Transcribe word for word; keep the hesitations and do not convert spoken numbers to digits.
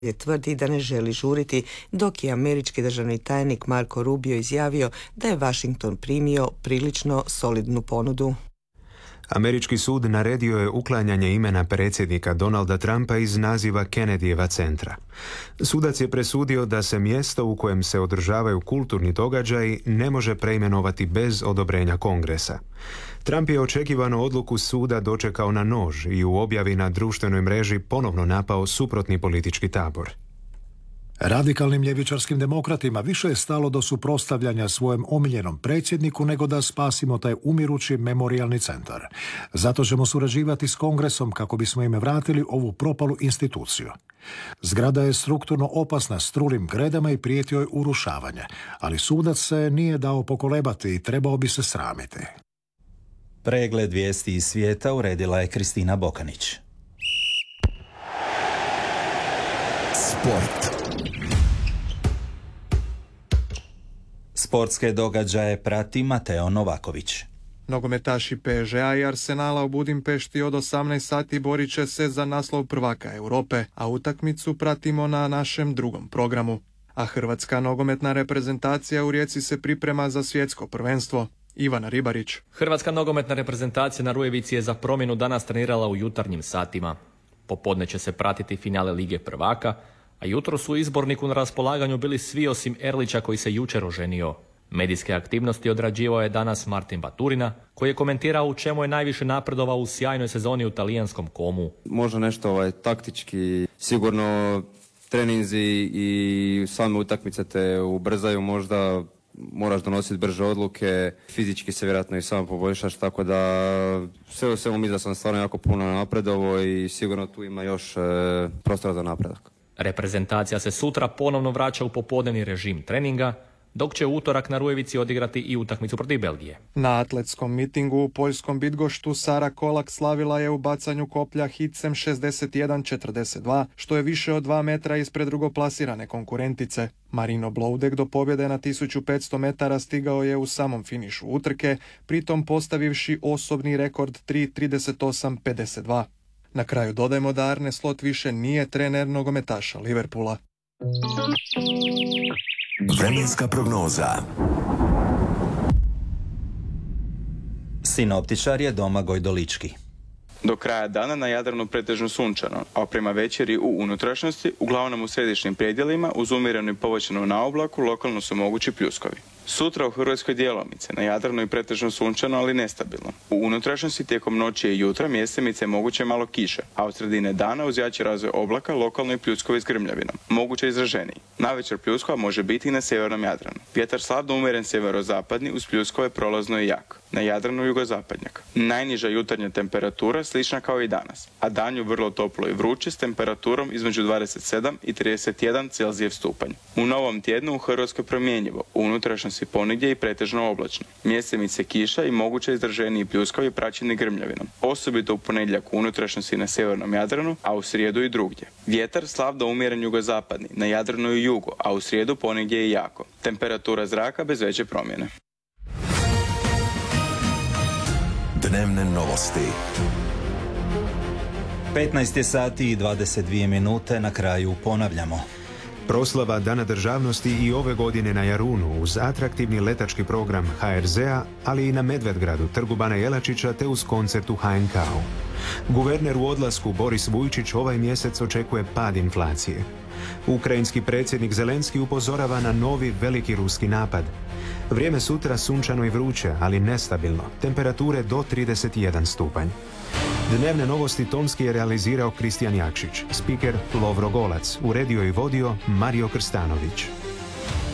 je tvrdi da ne želi žuriti, dok je američki državni tajnik Marco Rubio izjavio da je Washington primio prilično solidnu ponudu. Američki sud naredio je uklanjanje imena predsjednika Donalda Trumpa iz naziva Kennedyjeva centra. Sudac je presudio da se mjesto u kojem se održavaju kulturni događaji ne može preimenovati bez odobrenja Kongresa. Trump je očekivano odluku suda dočekao na nož i u objavi na društvenoj mreži ponovno napao suprotni politički tabor. Radikalnim ljevičarskim demokratima više je stalo do suprotstavljanja svojem omiljenom predsjedniku nego da spasimo taj umirući memorijalni centar. Zato ćemo surađivati s Kongresom kako bismo im vratili ovu propalu instituciju. Zgrada je strukturno opasna s trulim gredama i prijetio je urušavanje, ali sudac se nije dao pokolebati i trebao bi se sramiti. Pregled vijesti iz svijeta uredila je Kristina Bokanić. Sport. Sportske događaje prati Mateo Novaković. Nogometaši P S G-a i Arsenala u Budimpešti od osamnaest sati borit će se za naslov prvaka Europe, a utakmicu pratimo na našem drugom programu. A hrvatska nogometna reprezentacija u Rijeci se priprema za svjetsko prvenstvo. Ivana Ribarić. Hrvatska nogometna reprezentacija na Rujevici je za promjenu danas trenirala u jutarnjim satima. Popodne će se pratiti finale Lige prvaka, a jutro su u izborniku na raspolaganju bili svi osim Erlića koji se jučer oženio. Medijske aktivnosti odrađivao je danas Martin Baturina, koji je komentirao u čemu je najviše napredovao u sjajnoj sezoni u talijanskom Komu. Možda nešto ovaj, taktički, sigurno treninzi i same utakmice te ubrzaju, možda moraš donositi brže odluke, fizički se vjerojatno i samo poboljšaš, tako da sve u svemu mislim da sam stvarno jako puno napredovao i sigurno tu ima još e, prostora za napredak. Reprezentacija se sutra ponovno vraća u popodnevni režim treninga, dok će utorak na Rujevici odigrati i utakmicu protiv Belgije. Na atletskom mitingu u poljskom Bydgosztu Sara Kolak slavila je u bacanju koplja hicem šezdeset jedan četrdeset dva, što je više od dva metra ispred drugoplasirane konkurentice. Marino Bloudek do pobjede na tisuću petsto metara stigao je u samom finišu utrke, pritom postavivši osobni rekord tri trideset osam pedeset dva. Na kraju dodajmo da Arne Slot više nije trener nogometaša Liverpoola. Vremenska prognoza. Sinoptičar je Domagoj Dolički. Do kraja dana na Jadranu pretežno sunčano, a prema večeri u unutrašnjosti, uglavnom u središnjim predjelima, uz umjerenu i povećanu naoblaku, lokalno su mogući pljuskovi. Sutra u Hrvatskoj djelomice, na Jadranu i pretežno sunčano, ali nestabilno. U unutrašnjosti tijekom noći i jutra mjestimice je moguće malo kiše, a od sredine dana uz jači razvoj oblaka lokalno i pljuskovi s grmljavinom, moguće izraženiji. Navečer pljuskova može biti i na sjevernom Jadranu. Vjetar slab do umjeren sjeverozapadni, uz pljuskove prolazno i jak. Na Jadranu jugozapadnjak. Najniža jutarnja temperatura slična kao i danas, a danju vrlo toplo i vruće s temperaturom između dvadeset sedam i trideset jedan Celzijev stupanj. U novom tjednu u Hrvatskoj promjenjivo, u unutrašnjosti ponegdje i pretežno oblačno. Mjestimice kiša i moguće izraženiji pljuskovi praćeni grmljavinom, osobito u ponedjeljak u unutrašnjosti na sjevernom Jadranu, a u srijedu i drugdje. Vjetar slab do umjeren jugozapadni, na Jadranu i jugu, a u srijedu ponegdje i jako. Temperatura zraka bez veće promjene. Dnevne novosti. petnaest je sati i dvadeset dvije minute, na kraju ponavljamo. Proslava Dana državnosti i ove godine na Jarunu uz atraktivni letački program H R Z-a, ali i na Medvedgradu, Trgu Bana Jelačića te uz koncert u H N K-u. Guverner u odlasku Boris Vujčić ovaj mjesec očekuje pad inflacije. Ukrajinski predsjednik Zelenski upozorava na novi veliki ruski napad. Vrijeme sutra sunčano i vruće, ali nestabilno. Temperature do trideset jedan stupanj. Dnevne novosti tonski je realizirao Kristijan Jakšić. Spiker Lovro Golac. Uredio i vodio Mario Krstanović.